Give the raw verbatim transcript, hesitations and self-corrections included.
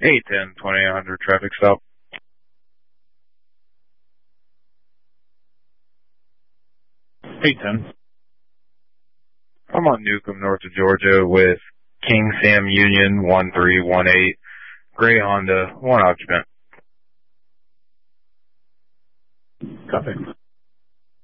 eight ten, twenty-eight hundred traffic stop. eight ten. I'm on Newcomb, north of Georgia with King Sam Union one three one eight, gray Honda, one occupant. Copy.